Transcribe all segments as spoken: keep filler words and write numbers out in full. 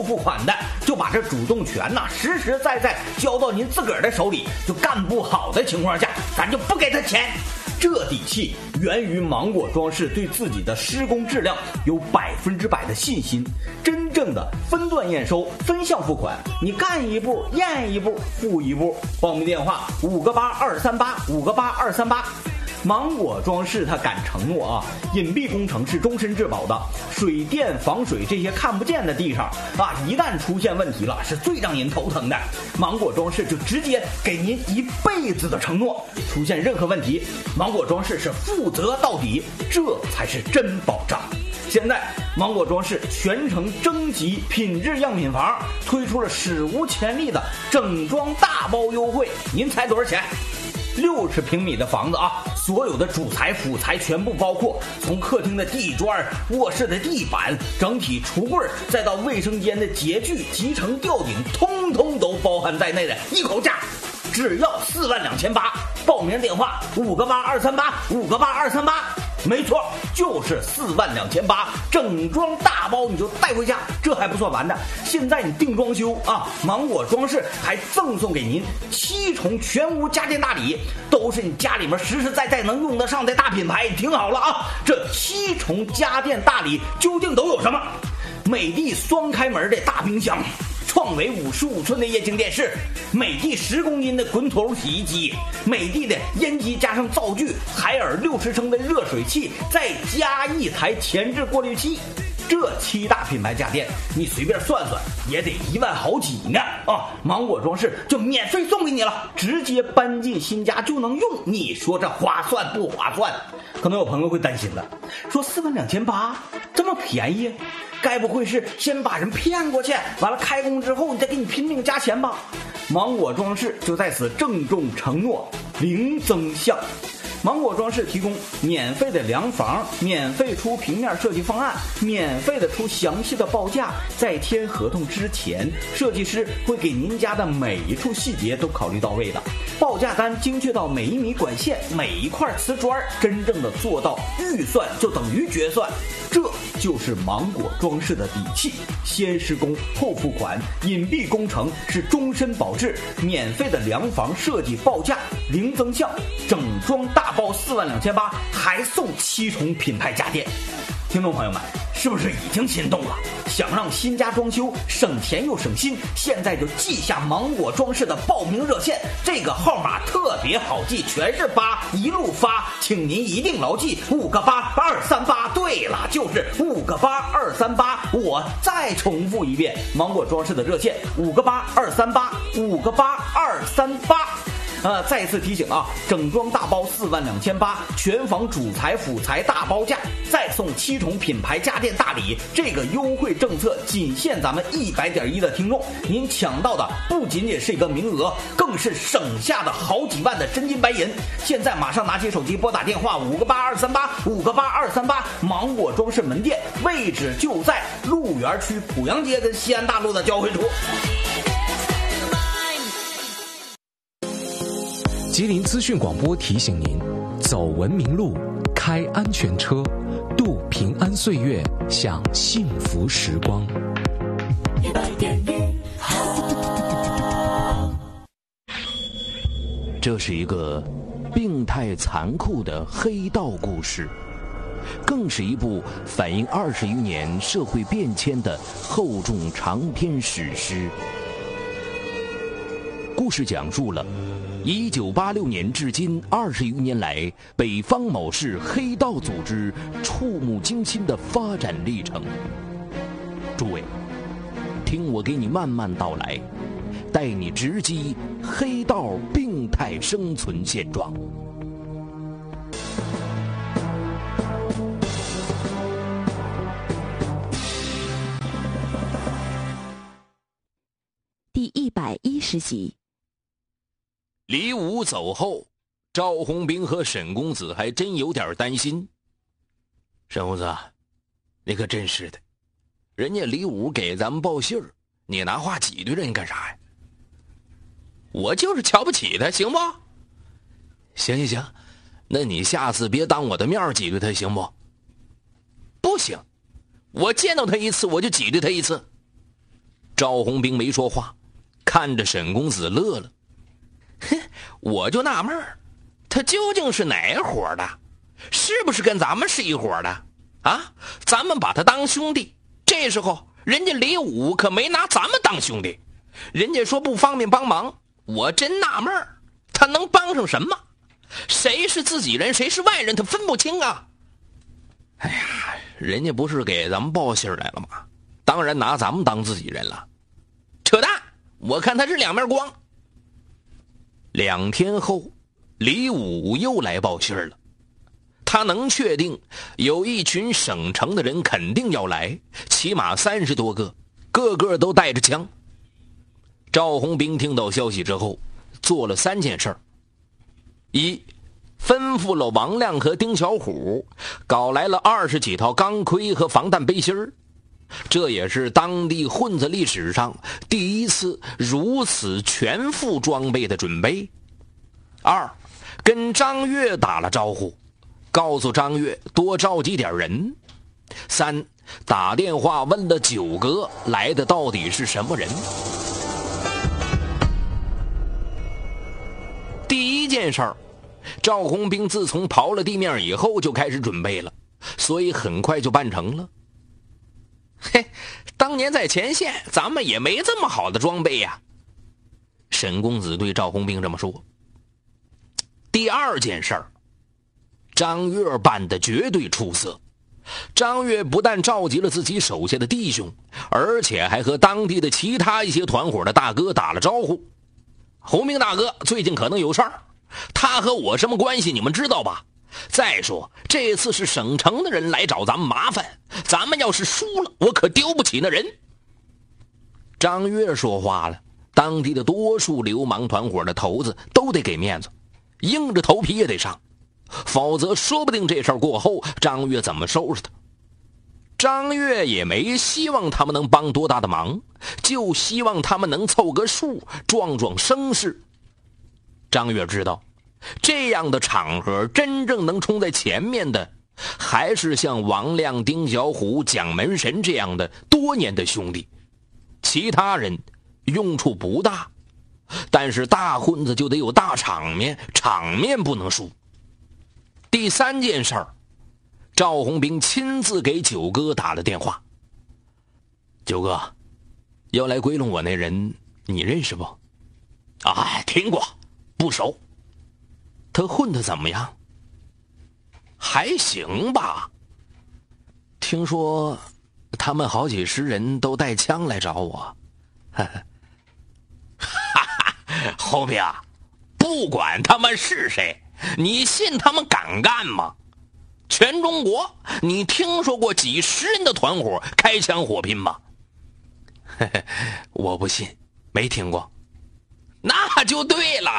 付款的，就把这主动权呐、啊、实实在在交到您自个儿的手里，就干不好的情况下，咱就不给他钱。这底气源于芒果装饰对自己的施工质量有百分之百的信心，真正的分段验收、分项付款，你干一步验一步付一步。报名电话五个八二三八五个八二三八。芒果装饰他敢承诺啊，隐蔽工程是终身质保的，水电防水这些看不见的地上啊，一旦出现问题了，是最让您头疼的。芒果装饰就直接给您一辈子的承诺，出现任何问题，芒果装饰是负责到底，这才是真保障。现在芒果装饰全程征集品质样品房，推出了史无前例的整装大包优惠，您猜多少钱？六十平米的房子啊，所有的主材辅材全部包括，从客厅的地砖、卧室的地板、整体橱柜，再到卫生间的洁具、集成吊顶，通通都包含在内的一口价，只要四万两千八。报名电话五个八二三八五个八二三八。没错，就是四万两千八，整装大包你就带回家。这还不算完的，现在你定装修啊，芒果装饰还赠送给您七重全屋家电大礼，都是你家里面实实在在能用得上的大品牌。听好了啊，这七重家电大礼究竟都有什么？美的双开门的大冰箱，创维五十五寸的液晶电视，美的十公斤的滚筒洗衣机，美的的烟机加上灶具，海尔六十升的热水器，再加一台前置过滤器。这七大品牌家电，你随便算算也得一万好几呢啊！芒果装饰就免费送给你了，直接搬进新家就能用，你说这划算不划算？可能有朋友会担心了，说四万两千八这么便宜，该不会是先把人骗过去，完了开工之后你再给你拼命加钱吧？芒果装饰就在此郑重承诺零增项。芒果装饰提供免费的量房，免费出平面设计方案，免费的出详细的报价。在签合同之前，设计师会给您家的每一处细节都考虑到位的，报价单精确到每一米管线、每一块瓷砖，真正的做到预算就等于决算。这就是芒果装饰的底气，先施工后付款，隐蔽工程是终身保质，免费的量房设计报价零增项，整装大包四万两千八，还送七重品牌家电。听众朋友们，是不是已经心动了？想让新家装修省钱又省心，现在就记下芒果装饰的报名热线，这个号码特别好记，全是八，一路发，请您一定牢记五个八二三八。对了，就是五个八二三八。我再重复一遍，芒果装饰的热线五个八二三八，五个八二三八。呃，再次提醒啊，整装大包四万两千八，全房主材辅材大包价，再送七重品牌家电大礼。这个优惠政策仅限咱们一百点一的听众，您抢到的不仅仅是一个名额，更是省下的好几万的真金白银。现在马上拿起手机拨打电话五个八二三八五个八二三八，芒果装饰门店位置就在鹿园区濮阳街跟西安大路的交汇处。 吉林资讯广播提醒您：走文明路，开安全车，度平安岁月，享幸福时光。一百点一好。 这是一个病态残酷的黑道故事，更是一部反映二十余年社会变迁的厚重长篇史诗。故事讲述了一九八六年至今二十余年来，北方某市黑道组织触目惊心的发展历程。诸位，听我给你慢慢道来，带你直击黑道病态生存现状。 第一百一十集。 李武走后，赵红兵和沈公子还真有点担心。沈公子，你可真是的，人家李武给咱们报信儿，你拿话挤兑人干啥呀？我就是瞧不起他，行不？行行行，那你下次别当我的面挤兑他，行不？不行，我见到他一次我就挤兑他一次。 赵红兵没说话，看着沈公子乐了。哼，我就纳闷儿，他究竟是哪伙的？是不是跟咱们是一伙的？啊，咱们把他当兄弟，这时候人家李武可没拿咱们当兄弟，人家说不方便帮忙，我真纳闷儿，他能帮上什么？谁是自己人，谁是外人，他分不清啊！哎呀，人家不是给咱们报信来了吗？当然拿咱们当自己人了，扯淡！我看他是两面光。两天后，李武又来报信了。他能确定有一群省城的人肯定要来，起码三十多个，个个都带着枪。赵红兵听到消息之后，做了三件事儿：一，吩咐了王亮和丁小虎，搞来了二十几套钢盔和防弹背心儿，这也是当地混子历史上第一次如此全副装备的准备。二，跟张悦打了招呼，告诉张悦多召集点人。三，打电话问了九哥来的到底是什么人。第一件事儿，赵红兵自从刨了地面以后就开始准备了，所以很快就办成了。嘿，当年在前线咱们也没这么好的装备呀。沈公子对赵红兵这么说。第二件事儿，张悦办的绝对出色。张悦不但召集了自己手下的弟兄，而且还和当地的其他一些团伙的大哥打了招呼。红兵大哥最近可能有事儿，他和我什么关系你们知道吧？再说这次是省城的人来找咱们麻烦，咱们要是输了，我可丢不起那人。张悦说话了，当地的多数流氓团伙的头子都得给面子，硬着头皮也得上，否则说不定这事儿过后张悦怎么收拾他。张悦也没希望他们能帮多大的忙，就希望他们能凑个数，壮壮声势。张悦知道这样的场合真正能冲在前面的还是像王亮、丁小虎、蒋门神这样的多年的兄弟，其他人用处不大，但是大混子就得有大场面，场面不能输。第三件事儿，赵红兵亲自给九哥打了电话。九哥，要来归拢我那人你认识不？啊，听过，不熟。他混得怎么样？还行吧。听说他们好几十人都带枪来找我。哈哈，红兵啊，不管他们是谁，你信他们敢干吗？全中国你听说过几十人的团伙开枪火拼吗？嘿嘿，我不信，没听过。那就对了。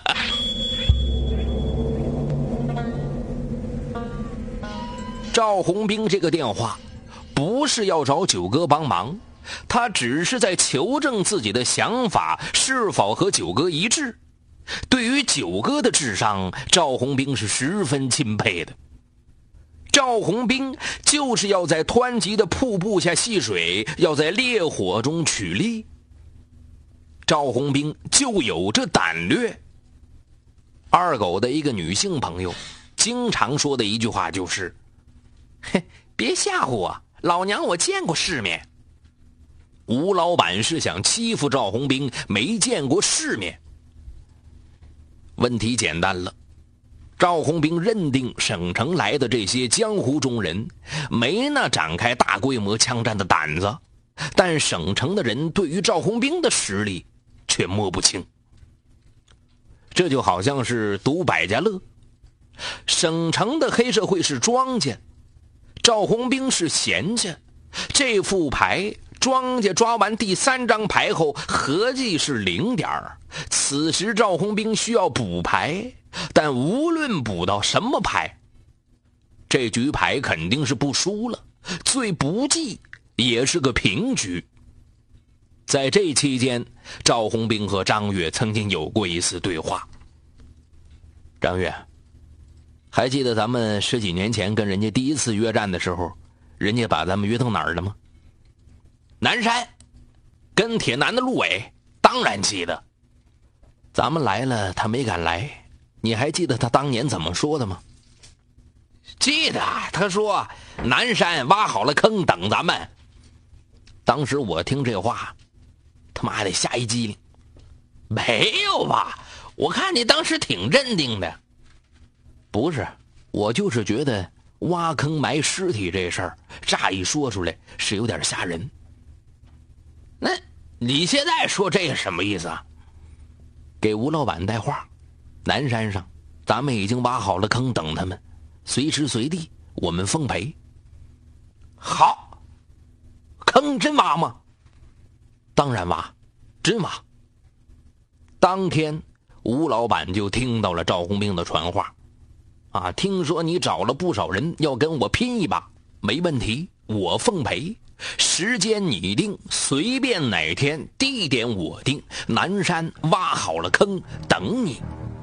赵红兵这个电话不是要找九哥帮忙，他只是在求证自己的想法是否和九哥一致。对于九哥的智商，赵红兵是十分钦佩的。赵红兵就是要在湍急的瀑布下戏水，要在烈火中取栗。赵红兵就有这胆略。二狗的一个女性朋友经常说的一句话就是：嘿，别吓唬我，老娘我见过世面。吴老板是想欺负赵红兵没见过世面。问题简单了，赵红兵认定省城来的这些江湖中人没那展开大规模枪战的胆子，但省城的人对于赵红兵的实力却摸不清。这就好像是赌百家乐，省城的黑社会是庄家，赵红兵是闲家。这副牌庄家抓完第三张牌后合计是零点儿，此时赵红兵需要补牌，但无论补到什么牌，这局牌肯定是不输了，最不济也是个平局。在这期间，赵红兵和张悦曾经有过一次对话。张悦，还记得咱们十几年前跟人家第一次约战的时候，人家把咱们约到哪儿了吗？南山。 跟铁男的陆伟当然记得。咱们来了他没敢来，你还记得他当年怎么说的吗？记得，他说南山挖好了坑等咱们。当时我听这话他妈的吓一激灵。没有吧，我看你当时挺镇定的。不是，我就是觉得挖坑埋尸体这事儿乍一说出来是有点吓人。那你现在说这是什么意思啊？给吴老板带话，南山上咱们已经挖好了坑等他们，随时随地我们奉陪。好，坑真挖吗？当然挖，真挖。当天吴老板就听到了赵红兵的传话，啊，听说你找了不少人要跟我拼一把，没问题，我奉陪，时间你定，随便哪天，地点我定，南山挖好了坑等你。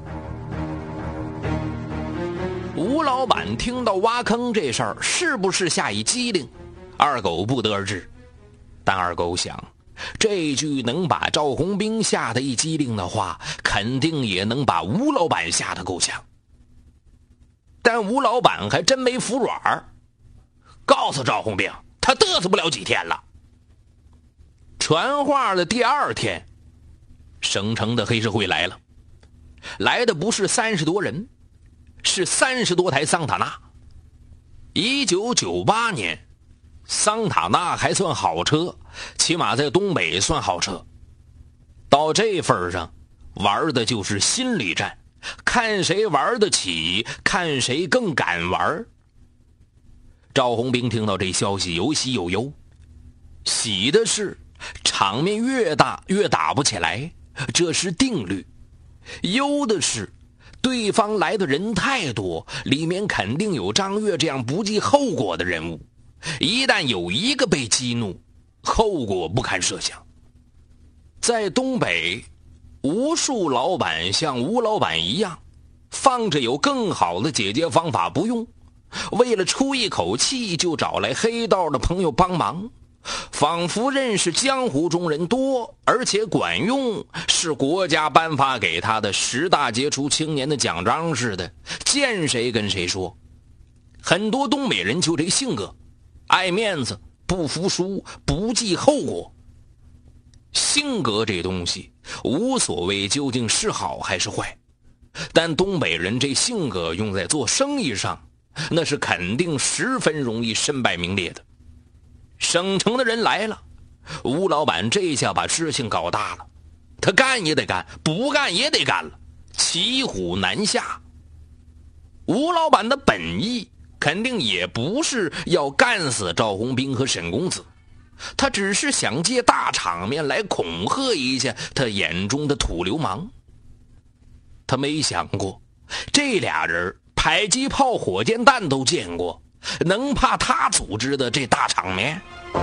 吴老板听到挖坑这事儿是不是吓一激灵，二狗不得而知，但二狗想，这句能把赵红兵吓得一激灵的话，肯定也能把吴老板吓得够呛。但吴老板还真没服软，告诉赵红兵他嘚瑟不了几天了。传话的第二天，省城的黑社会来了，来的不是三十多人，是三十多台桑塔纳。一九九八年桑塔纳还算好车，起码在东北算好车。到这份上，玩的就是心理战，看谁玩得起，看谁更敢玩。赵红兵听到这消息有喜有忧，喜的是场面越大越打不起来，这是定律；忧的是对方来的人太多，里面肯定有张悦这样不计后果的人物，一旦有一个被激怒，后果不堪设想。在东北，无数老板像吴老板一样，放着有更好的解决方法不用，为了出一口气就找来黑道的朋友帮忙，仿佛认识江湖中人多而且管用，是国家颁发给他的十大杰出青年的奖章似的，见谁跟谁说。很多东北人就这性格，爱面子，不服输，不计后果。性格这东西无所谓究竟是好还是坏，但东北人这性格用在做生意上，那是肯定十分容易身败名裂的。省城的人来了，吴老板这下把事情搞大了，他干也得干，不干也得干了，骑虎难下。吴老板的本意肯定也不是要干死赵红兵和沈公子，他只是想借大场面来恐吓一下他眼中的土流氓。他没想过这俩人迫击炮火箭弹都见过，能怕他组织的这大场面？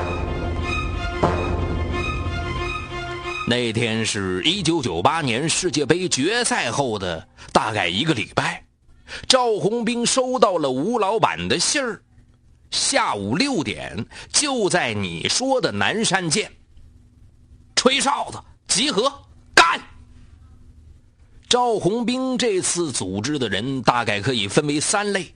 那天是一九九八年世界杯决赛后的大概一个礼拜，赵红兵收到了吴老板的信儿，下午六点就在你说的南山见，吹哨子集合干。赵红兵这次组织的人大概可以分为三类。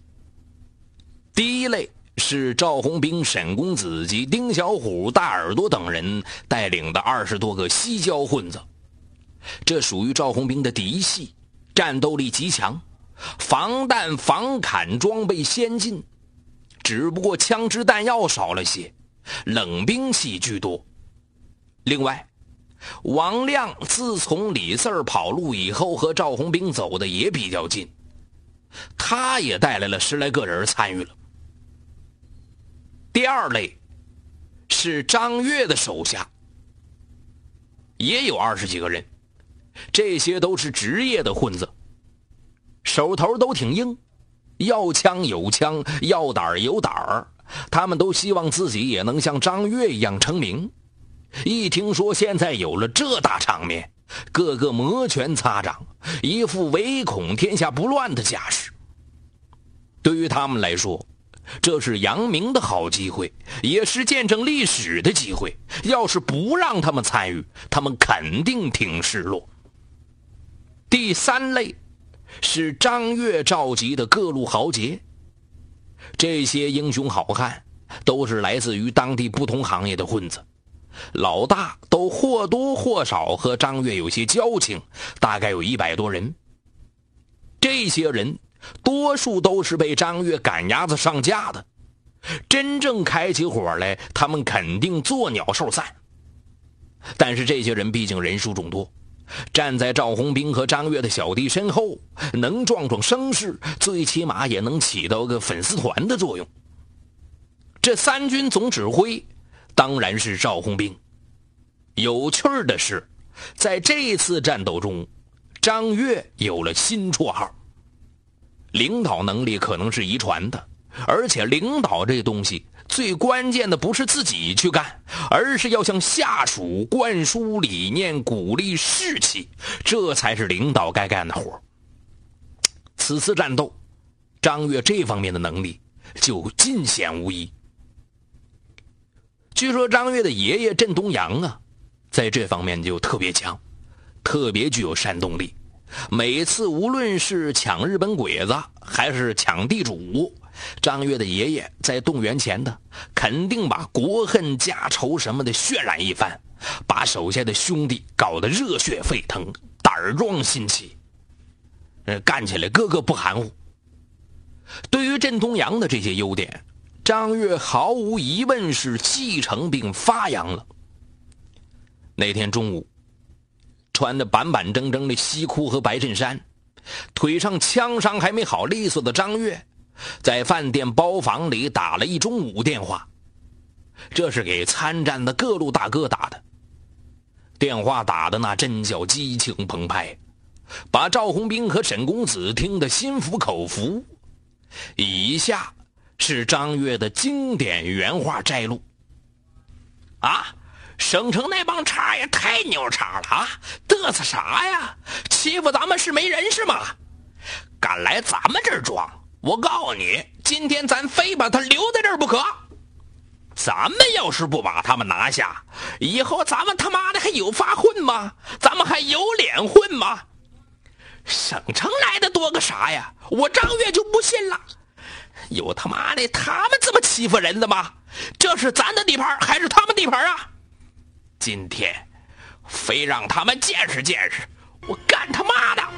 第一类是赵红兵、沈公子及丁小虎、大耳朵等人带领的二十多个西郊混子，这属于赵红兵的嫡系，战斗力极强，防弹防砍装备先进，只不过枪支弹药少了些，冷兵器居多。另外，王亮自从李四儿跑路以后，和赵红兵走的也比较近，他也带来了十来个人参与了。第二类是张悦的手下，也有二十几个人，这些都是职业的混子，手头都挺硬，要枪有枪，要胆有胆儿，他们都希望自己也能像张悦一样成名。一听说现在有了这大场面，个个摩拳擦掌，一副唯恐天下不乱的架势。对于他们来说， 这是扬名的好机会，也是见证历史的机会。要是不让他们参与，他们肯定挺失落。第三类是张悦召集的各路豪杰，这些英雄好汉都是来自于当地不同行业的混子，老大都或多或少和张悦有些交情，大概有一百多人。这些人多数都是被张悦赶鸭子上架的，真正开起火来，他们肯定作鸟兽散。但是这些人毕竟人数众多，站在赵红兵和张悦的小弟身后，能壮壮声势，最起码也能起到个粉丝团的作用。这三军总指挥当然是赵红兵。有趣儿的是，在这次战斗中，张悦有了新绰号。领导能力可能是遗传的，而且领导这东西最关键的不是自己去干，而是要向下属灌输理念，鼓励士气，这才是领导该干的活。此次战斗，张悦这方面的能力就尽显无疑。据说张悦的爷爷镇东阳啊，在这方面就特别强，特别具有煽动力。每次无论是抢日本鬼子还是抢地主，张悦的爷爷在动员前的肯定把国恨家仇什么的渲染一番，把手下的兄弟搞得热血沸腾，胆壮心起，干起来个个不含糊。对于镇东阳的这些优点，张悦毫无疑问是继承并发扬了。那天中午，穿着板板正正的西裤和白衬衫，腿上枪伤还没好利索的张悦，在饭店包房里打了一中午电话。这是给参战的各路大哥打的，电话打的那真叫激情澎湃，把赵红兵和沈公子听得心服口服。以下是张悦的经典原话摘录。啊，省城那帮叉也太牛叉了啊！嘚瑟啥呀？欺负咱们是没人是吗？敢来咱们这儿装，我告诉你，今天咱非把他留在这儿不可。咱们要是不把他们拿下，以后咱们他妈的还有法混吗？咱们还有脸混吗？省城来的多个啥呀？我张悦就不信了。有他妈的他们这么欺负人的吗？这是咱的地盘还是他们地盘啊？今天非让他们见识见识，我干他妈的！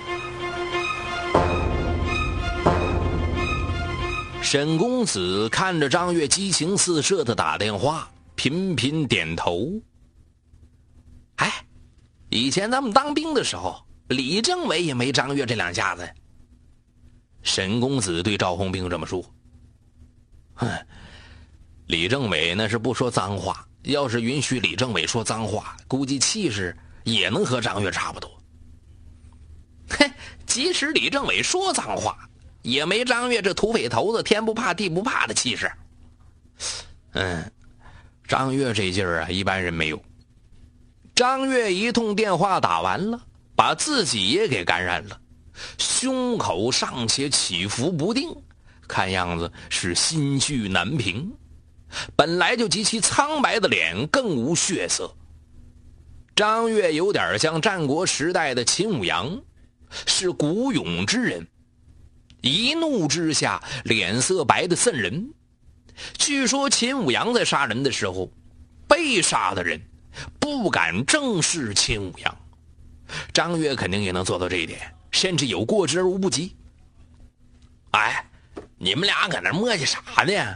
沈公子看着张悦激情四射的打电话，频频点头。哎，以前咱们当兵的时候，李政委也没张悦这两下子。沈公子对赵红兵这么说。哼，李政委那是不说脏话，要是允许李政委说脏话，估计气势也能和张悦差不多。嘿，即使李政委说脏话，也没张悦这土匪头子天不怕地不怕的气势。嗯，张悦这劲儿啊，一般人没有。张悦一通电话打完了，把自己也给感染了，胸口尚且起伏不定，看样子是心绪难平。本来就极其苍白的脸更无血色。张悦有点像战国时代的秦舞阳，是古勇之人，一怒之下脸色白得瘆人。据说秦舞阳在杀人的时候，被杀的人不敢正视秦舞阳。张悦肯定也能做到这一点，甚至有过之而无不及。哎，你们俩搁那磨叽啥呢？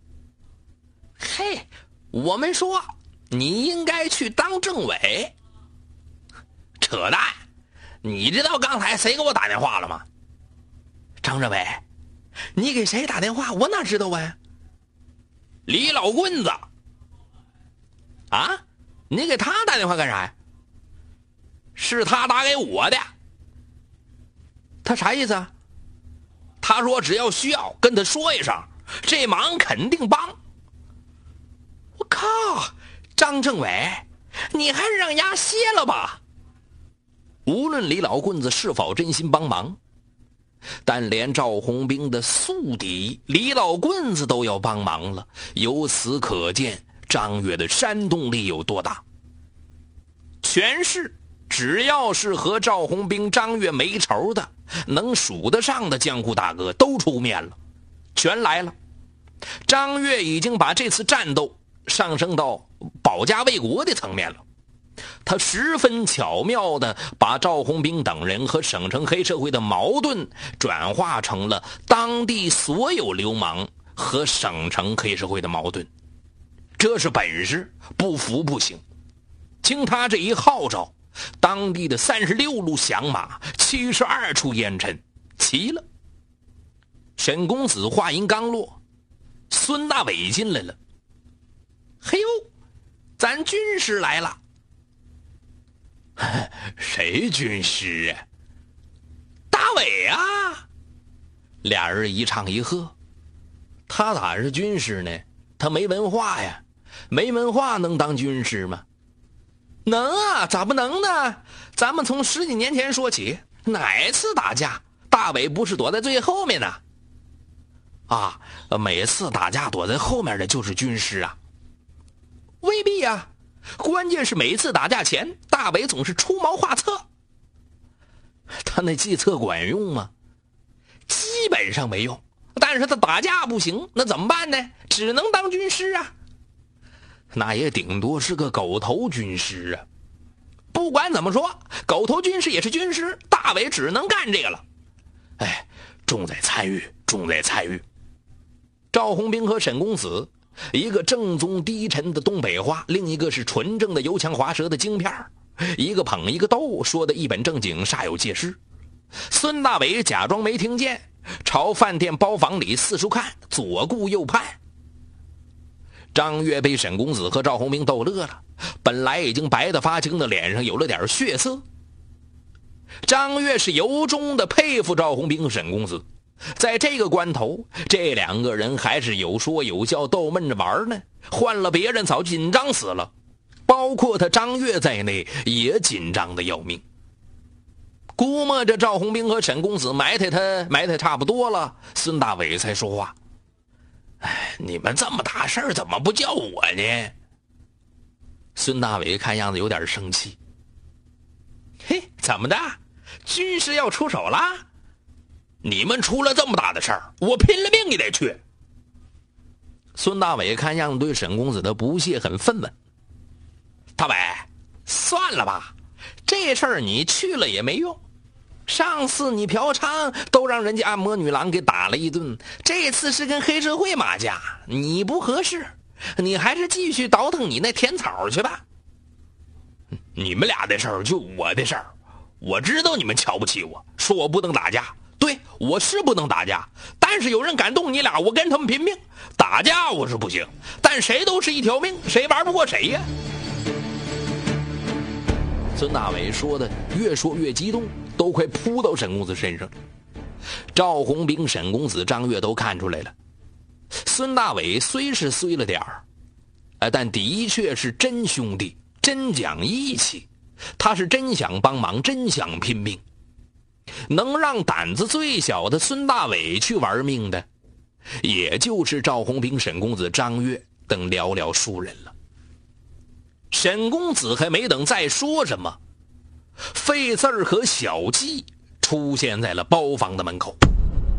嘿，我们说你应该去当政委。扯淡！你知道刚才谁给我打电话了吗？张政委，你给谁打电话？我哪知道啊？李老棍子。啊？你给他打电话干啥呀？是他打给我的。他啥意思啊？他说只要需要跟他说一声，这忙肯定帮。我靠，张政委，你还是让丫歇了吧。无论李老棍子是否真心帮忙， 但连赵红兵的宿敌李老棍子都要帮忙了，由此可见张悦的煽动力有多大。全市只要是和赵红兵、张悦没仇的，能数得上的江湖大哥都出面了，全来了。张悦已经把这次战斗上升到保家卫国的层面了。他十分巧妙地把赵红兵等人和省城黑社会的矛盾转化成了当地所有流氓和省城黑社会的矛盾。这是本事，不服不行。经他这一号召，当地的三十六路响马、七十二处烟尘齐了。沈公子话音刚落，孙大伟进来了。嘿呦，咱军师来了。谁军师啊？大伟啊！俩人一唱一和。他咋是军师呢？他没文化呀，没文化能当军师吗？能啊，咋不能呢？咱们从十几年前说起，哪次打架大伟不是躲在最后面呢？啊，每次打架躲在后面的就是军师啊？未必啊，关键是每次打架前大伟总是出谋划策。他那计策管用吗？基本上没用，但是他打架不行，那怎么办呢？只能当军师啊。那也顶多是个狗头军师啊。不管怎么说，狗头军师也是军师，大伟只能干这个了。哎，重在参与，重在参与。赵红兵和沈公子，一个正宗低沉的东北话，另一个是纯正的油腔滑舌的京片，一个捧一个逗，说的一本正经，煞有介事。孙大伟假装没听见，朝饭店包房里四处看，左顾右盼。张悦被沈公子和赵红兵逗乐了，本来已经白得发青的脸上有了点血色。张悦是由衷的佩服赵红兵和沈公子，在这个关头，这两个人还是有说有笑，逗闷着玩呢。换了别人早紧张死了，包括他张悦在内也紧张的要命。估摸着赵红兵和沈公子埋汰他埋汰差不多了，孙大伟才说话：哎，你们这么大事儿怎么不叫我呢？孙大伟看样子有点生气。嘿，怎么的？军师要出手啦？你们出了这么大的事儿，我拼了命也得去。孙大伟看样子对沈公子的不屑很愤懑。大伟，算了吧，这事儿你去了也没用。上次你嫖娼都让人家按摩女郎给打了一顿，这次是跟黑社会打架，你不合适，你还是继续倒腾你那甜草去吧。你们俩的事儿就我的事儿，我知道你们瞧不起我，说我不能打架，对，我是不能打架，但是有人敢动你俩，我跟他们拼命。打架我是不行，但谁都是一条命，谁玩不过谁呀。孙大伟说的越说越激动，都快扑到沈公子身上。赵红兵、沈公子、张悦都看出来了，孙大伟虽是衰了点儿，但的确是真兄弟，真讲义气，他是真想帮忙，真想拼命。能让胆子最小的孙大伟去玩命的，也就是赵红兵、沈公子、张悦等寥寥数人了。沈公子还没等再说什么，费字儿和小季出现在了包房的门口。